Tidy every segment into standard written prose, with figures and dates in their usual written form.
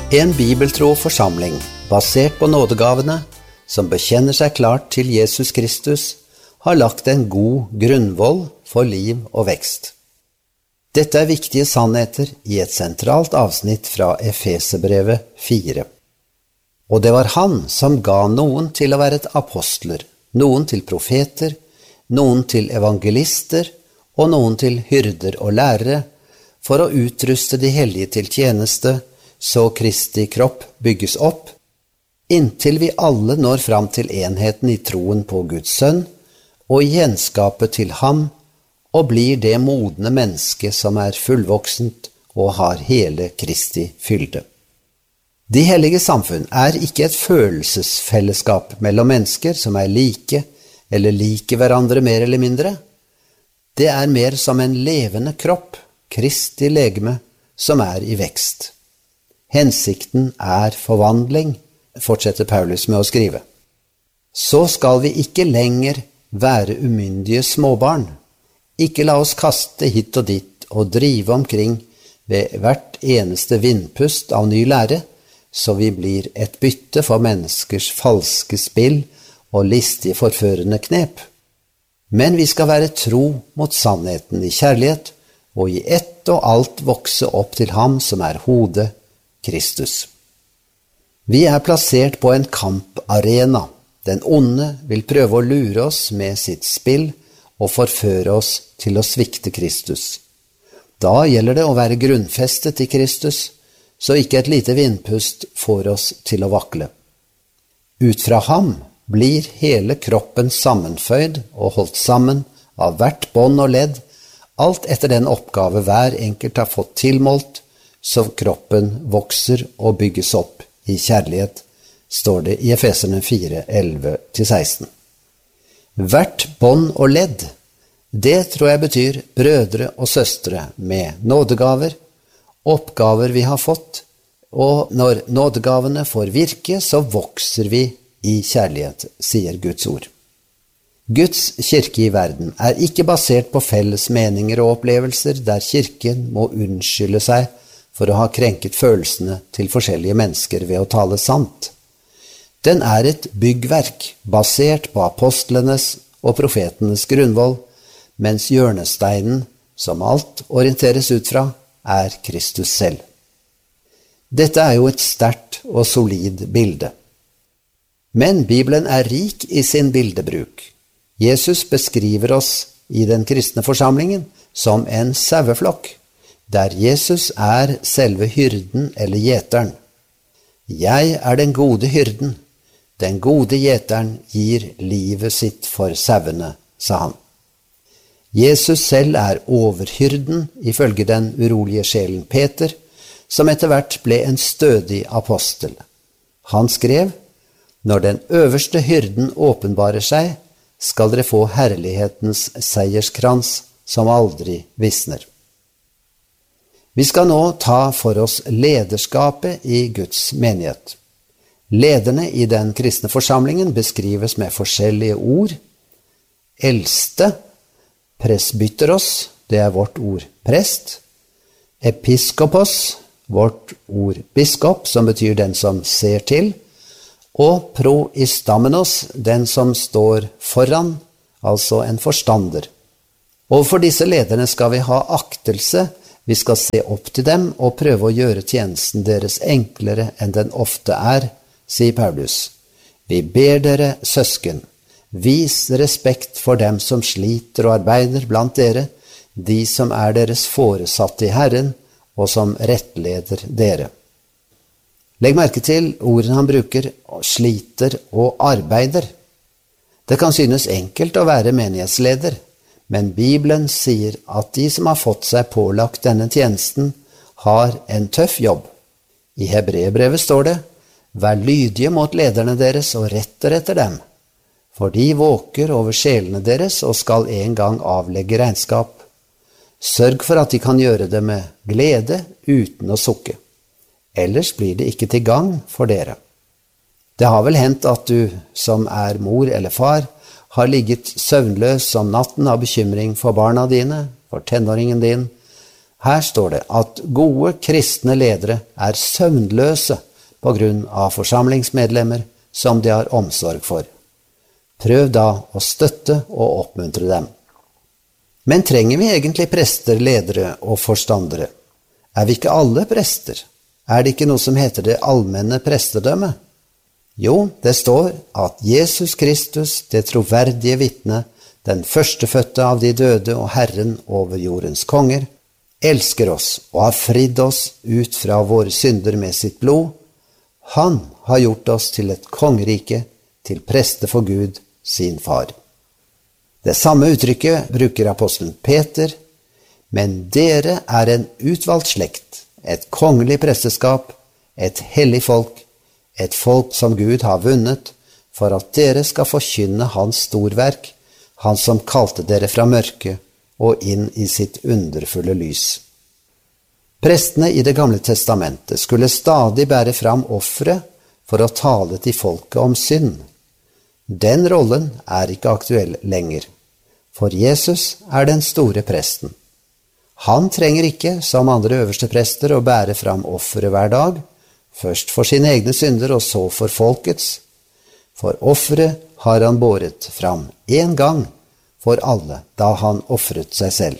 En bibeltro forsamling, basert på nådegavene, som bekjenner seg klart til Jesus Kristus, har lagt en god grunnvoll for liv og vekst. Dette er viktige sannheter i et sentralt avsnitt fra Efeserbrevet 4. Og det var han som ga noen til å være apostler, noen til profeter, noen til evangelister og noen til hyrder og lærere, for å utruste de hellige til tjeneste, så Kristi kropp bygges opp, inntil vi alle når fram til enheten i troen på Guds sønn, og i gjenskapet til ham, og blir det modne menneske som er fullvoksent og har hele Kristi fylde. De hellige samfunn er ikke et følelsesfellesskap mellom mennesker som er like eller liker hverandre mer eller mindre. Det er mer som en levende kropp, Kristi legeme, som er i vekst. Hensikten er forvandling, fortsetter Paulus med å skrive. Så skal vi ikke lenger være umyndige småbarn. Ikke la oss kaste hit og dit og drive omkring ved hvert eneste vindpust av ny lære, så vi blir et bytte for menneskers falske spill og listige forførende knep. Men vi skal være tro mot sannheten i kjærlighet, og i ett og alt vokse opp til ham som er hodet, Kristus. Vi er plassert på en kamparena. Den onde vil prøve å lure oss med sitt spill og forføre oss til å svikte Kristus. Da gjelder det å være grunnfestet i Kristus, så ikke et lite vindpust får oss til å vakle. Ut fra ham blir hele kroppen sammenføyd og holdt sammen av hvert bånd og ledd, alt etter den oppgave hver enkelt har fått tilmålt, så kroppen vokser og bygges opp i kjærlighet, står det i Efeserne 4, 11-16. Hvert bånd og ledd, det tror jeg betyr brødre og søstre med nådegaver, oppgaver vi har fått, og når nådegavene får virke, så vokser vi i kjærlighet, sier Guds ord. Guds kirke i verden er ikke basert på felles meninger og opplevelser der kirken må unnskylde seg for å ha krenket følelsene til forskjellige mennesker ved å tale sant. Den er et byggverk basert på apostlenes og profetenes grunnvoll, mens hjørnesteinen, som alt orienteres ut fra, er Kristus selv. Dette er jo et sterkt og solid bilde. Men Bibelen er rik i sin bildebruk. Jesus beskriver oss i den kristne forsamlingen som en saueflokk, der Jesus er selve hyrden eller gjeteren. Jeg er den gode hyrden. Den gode gjeteren gir livet sitt for sauene, sa han. Jesus selv er overhyrden, ifølge den urolige sjelen Peter, som etter hvert ble en stødig apostel. Han skrev, «Når den øverste hyrden åpenbarer seg, skal dere få herlighetens seierskrans som aldri visner». Vi skal nå ta for oss lederskapet i Guds menighet. Lederne i den kristne forsamlingen beskrives med forskjellige ord. Eldste, presbyteros, det er vårt ord prest. Episkopos, vårt ord biskop, som betyr den som ser til. Og proistamenos, den som står foran, altså en forstander. Overfor disse lederne skal vi ha aktelse. Vi skal se opp til dem og prøve å gjøre tjenesten deres enklere enn den ofte er, sier Paulus. Vi ber dere, søsken, vis respekt for dem som sliter og arbeider blant dere, de som er deres foresatte i Herren, og som rettleder dere. Legg merke til ordene han bruker, sliter og arbeider. Det kan synes enkelt å være menighetsleder, men Bibelen sier at de som har fått seg pålagt denne tjenesten, har en tøff jobb. I Hebreerbrevet står det, «Vær lydige mot lederne deres og retter etter dem, for de våker over sjelene deres og skal en gang avlegge regnskap. Sørg for at de kan gjøre det med glede uten å sukke. Ellers blir det ikke til gang for dere.» Det har vel hendt at du, som er mor eller far, har ligget søvnløs om natten av bekymring for barna dine, for tenåringen din, Her står det at gode kristne ledere er søvnløse på grunn av forsamlingsmedlemmer som de har omsorg for. Prøv da å støtte og oppmuntre dem. Men trenger vi egentlig prester, ledere og forstandere? Er vi ikke alle prester? Er det ikke noe som heter det allmenne prestedømme? Jo, det står at Jesus Kristus, det troverdige vitne, den førstefødte av de døde og Herren over jordens konger, elsker oss og har fridd oss ut fra våre synder med sitt blod. Han har gjort oss til et kongerike, til prester for Gud, sin far. Det samme uttrykket bruker apostelen Peter, men dere er en utvalgt slekt, et kongelig presteskap, et hellig folk, et folk som Gud har vunnet, for at dere skal forkynne hans storverk, han som kalte dere fra mørket og inn i sitt underfulle lys. Prestene i Det gamle testamentet skulle stadig bære fram ofre for å tale til folket om synd. Den rollen er ikke aktuell lenger, for Jesus er den store presten. Han trenger ikke, som andre øverste prester, å bære fram offere hver dag, først for sine egne synder og så for folkets. For offeret har han båret fram en gang for alle, da han offret seg selv.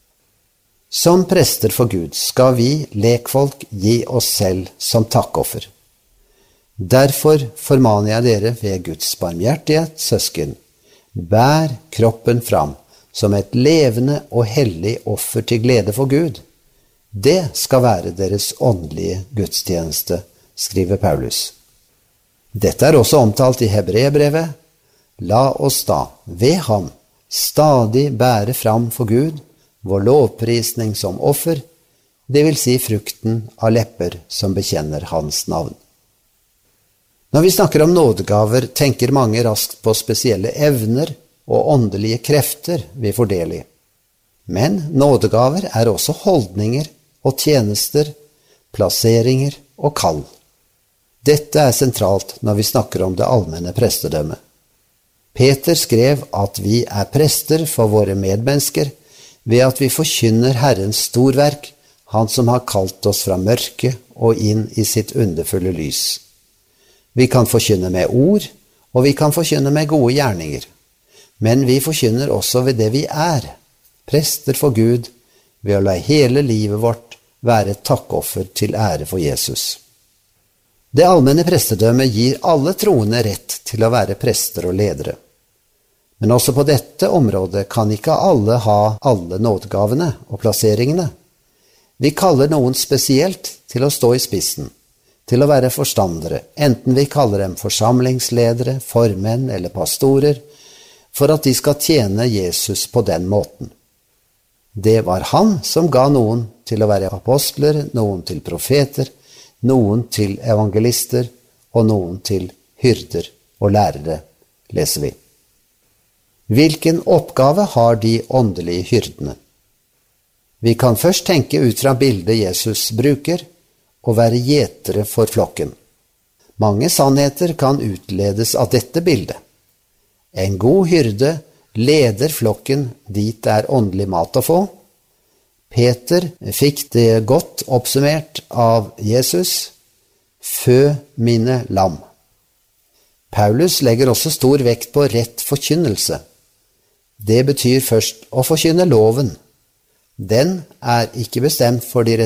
Som prester for Gud skal vi, lekfolk, gi oss selv som takkoffer. Derfor formaner jeg dere ved Guds barmhjertighet, søsken, bær kroppen fram som et levende og hellig offer til glede for Gud. Det skal være deres åndelige gudstjeneste, skriver Paulus. Dette er også omtalt i Hebreerbrevet. La oss da, ved ham, stadig bære fram for Gud vår lovprisning som offer, det vil si frukten av lepper som bekjenner hans navn. Når vi snakker om nådegaver, tenker mange raskt på spesielle evner og åndelige krefter vi får del i. Men nådegaver er også holdninger og tjenester, plasseringer og kall. Dette er sentralt når vi snakker om det allmenne prestedømmet. Peter skrev at vi er prester for våre medmennesker ved at vi forkynner Herrens storverk, han som har kalt oss fra mørket og inn i sitt underfulle lys. Vi kan forkynne med ord, og vi kan forkynne med gode gjerninger. Men vi forkynner også ved det vi er, prester for Gud, ved å la hele livet vårt være et takkoffer til ære for Jesus. Det allmenne prestedømmet gir alle troende rett til å være prester og ledere. Men også på dette området kan ikke alle ha alle nådegavene og plasseringene. Vi kaller noen spesielt til å stå i spissen, til å være forstandere, enten vi kaller dem forsamlingsledere, formenn eller pastorer, for at de skal tjene Jesus på den måten. Det var han som ga noen til å være apostler, noen til profeter, noen til evangelister og noen til hyrder og lærere, leser vi. Hvilken oppgave har de åndelige hyrdene? Vi kan først tenke ut fra bildet Jesus bruker, å være gjetere for flokken. Mange sannheter kan utledes av dette bildet. En god hyrde leder flokken dit det er åndelig mat å få. Peter fikk det godt oppsummert av Jesus: «Fø mine lam». Paulus legger også stor vekt på rett forkynnelse. Det betyr først å forkynne loven. Den er ikke bestemt for de